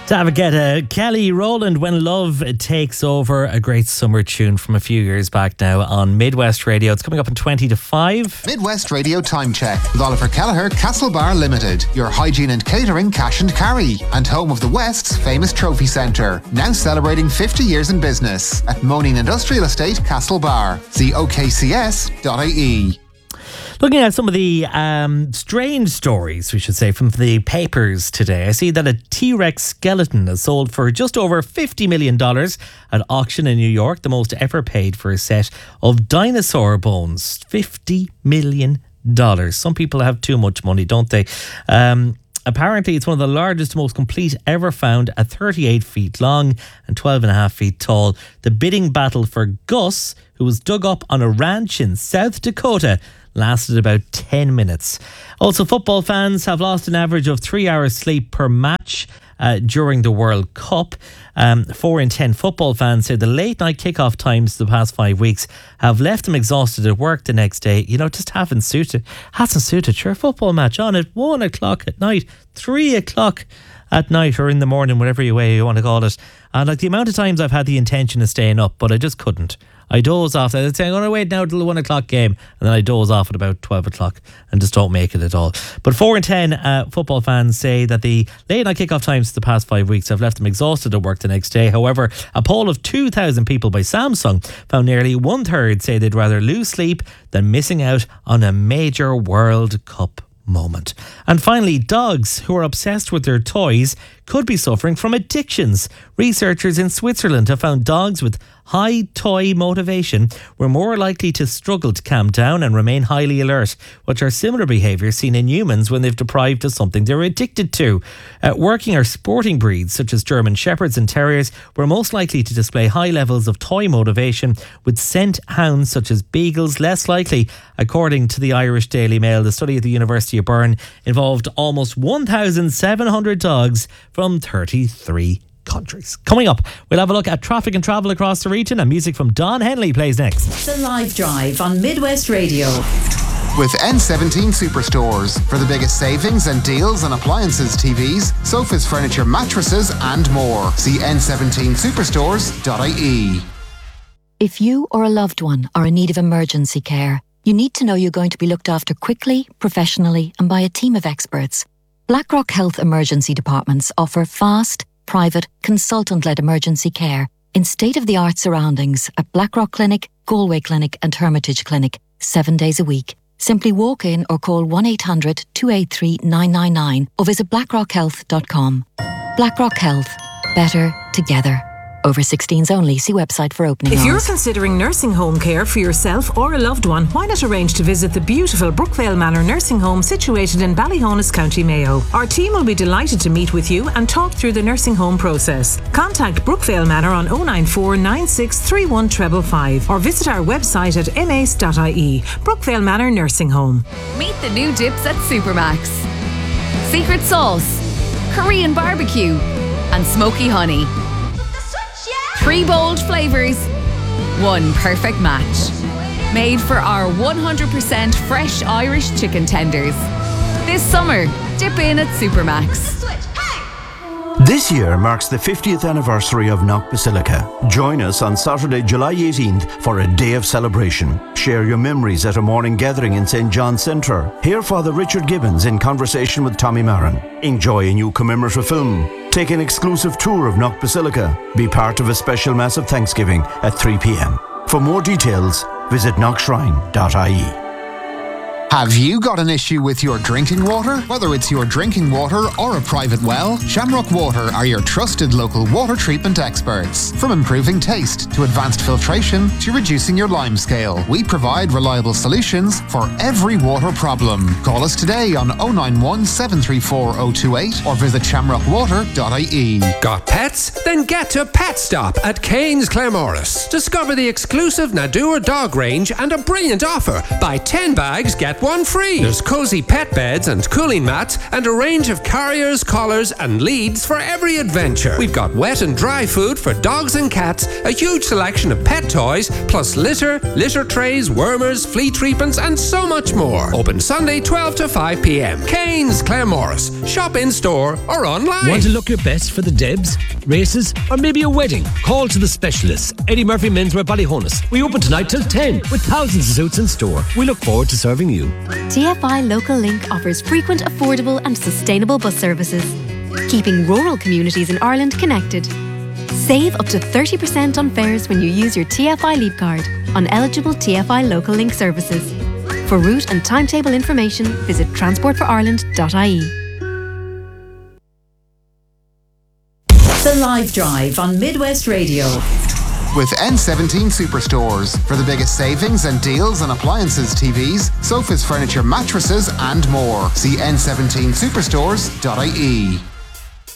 David Guetta, Kelly Rowland, When Love Takes Over, a great summer tune from a few years back now on Midwest Radio. It's coming up in 20 to 5. Midwest Radio Time Check with Oliver Kelleher, Castlebar Limited, your hygiene and catering cash and carry, and home of the West's famous trophy centre. Now celebrating 50 years in business at Moaning Industrial Estate, Castlebar. See okcs.ie. Looking at some of the strange stories, we should say, from the papers today. I see that a T-Rex skeleton is sold for just over $50 million at auction in New York, the most ever paid for a set of dinosaur bones. $50 million. Some people have too much money, don't they? Apparently, it's one of the largest, most complete ever found at 38 feet long and 12.5 feet tall. The bidding battle for Gus, who was dug up on a ranch in South Dakota, lasted about 10 minutes. Also, football fans have lost an average of 3 hours sleep per match during the World Cup. 4 in 10 football fans say the late night kickoff times the past 5 weeks have left them exhausted at work the next day. You know, just hasn't suited. Sure, football match on at 1 o'clock at night, 3 o'clock at night or in the morning, whatever way you want to call it. And like the amount of times I've had the intention of staying up, but I just couldn't. I doze off. I'd say I'm going to wait now till the 1 o'clock game, and then I doze off at about 12 o'clock and just don't make it at all. But 4 in 10 football fans say that the late night kickoff times the past 5 weeks have left them exhausted at work the next day. However, a poll of 2,000 people by Samsung found nearly 1/3 say they'd rather lose sleep than missing out on a major World Cup moment. And finally, dogs who are obsessed with their toys could be suffering from addictions. Researchers in Switzerland have found dogs with high toy motivation were more likely to struggle to calm down and remain highly alert, which are similar behaviours seen in humans when they've deprived of something they're addicted to. Working or sporting breeds such as German Shepherds and Terriers were most likely to display high levels of toy motivation, with scent hounds such as beagles less likely. According to the Irish Daily Mail, the study at the University of Bern involved almost 1,700 dogs from 33 countries. Coming up, we'll have a look at traffic and travel across the region, and music from Don Henley plays next. The Live Drive on Midwest Radio. With N17 Superstores for the biggest savings and deals on appliances, TVs, sofas, furniture, mattresses and more. See n17superstores.ie. If you or a loved one are in need of emergency care, you need to know you're going to be looked after quickly, professionally and by a team of experts. BlackRock Health Emergency Departments offer fast, private, consultant-led emergency care in state-of-the-art surroundings at Blackrock Clinic, Galway Clinic and Hermitage Clinic, 7 days a week. Simply walk in or call 1-800-283-999 or visit blackrockhealth.com. BlackRock Health. Better together. Over 16s only. See website for opening If hours. you're considering nursing home care for yourself or a loved one, why not arrange to visit the beautiful Brookvale Manor Nursing Home situated in Ballyhonus, County Mayo. Our team will be delighted to meet with you and talk through the nursing home process. Contact Brookvale Manor on 094 9631 555 or visit our website at mace.ie. Brookvale Manor Nursing Home. Meet the new dips at Supermax. Secret sauce, Korean barbecue and smoky honey. 3 bold flavours, 1 perfect match. Made for our 100% fresh Irish chicken tenders. This summer, dip in at Supermax. This year marks the 50th anniversary of Knock Basilica. Join us on Saturday, July 18th for a day of celebration. Share your memories at a morning gathering in St. John's Centre. Hear Father Richard Gibbons in conversation with Tommy Marin. Enjoy a new commemorative film. Take an exclusive tour of Knock Basilica. Be part of a special Mass of Thanksgiving at 3 p.m. For more details, visit knockshrine.ie. Have you got an issue with your drinking water? Whether it's your drinking water or a private well, Shamrock Water are your trusted local water treatment experts. From improving taste to advanced filtration to reducing your lime scale, we provide reliable solutions for every water problem. Call us today on 091 734 028 or visit shamrockwater.ie. Got pets? Then get to Pet Stop at Cairns Claremorris. Discover the exclusive Nadua dog range and a brilliant offer. Buy 10 bags, get get one free. There's cozy pet beds and cooling mats and a range of carriers, collars and leads for every adventure. We've got wet and dry food for dogs and cats, a huge selection of pet toys, plus litter trays, wormers, flea treatments and so much more. Open Sunday 12 to 5 p.m. Canes, Claremorris. Shop in store or online. Want to look your best for the Debs, races or maybe a wedding? Call to the specialists. Eddie Murphy Menswear Ballyhonus. We open tonight till 10 with thousands of suits in store. We look forward to serving you. TFI Local Link offers frequent, affordable and sustainable bus services, keeping rural communities in Ireland connected. Save up to 30% on fares when you use your TFI Leap card on eligible TFI Local Link services. For route and timetable information, visit transportforireland.ie. The Live Drive on Midwest Radio. With N17 Superstores for the biggest savings and deals on appliances, TVs, sofas, furniture, mattresses and more. See n17superstores.ie.